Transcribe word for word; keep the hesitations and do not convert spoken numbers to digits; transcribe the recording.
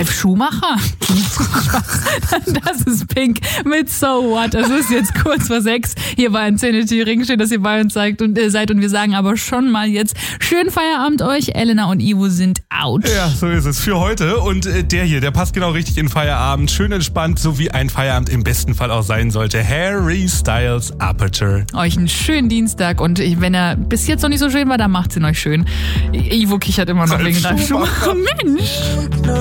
Ralf Schumacher? Das ist Pink mit So What. Es ist jetzt kurz vor sechs. Hier bei Infinity Ring. Schön, dass ihr bei uns seid und, äh, seid. Und wir sagen aber schon mal jetzt schönen Feierabend euch. Elena und Ivo sind out. Ja, so ist es für heute. Und äh, der hier, der passt genau richtig in Feierabend. Schön entspannt, so wie ein Feierabend im besten Fall auch sein sollte. Harry Styles, Aperture. Euch einen schönen Dienstag. Und wenn er bis jetzt noch nicht so schön war, dann macht's ihn euch schön. Ivo kichert immer noch Ralf wegen Ralf Schumacher. Mensch!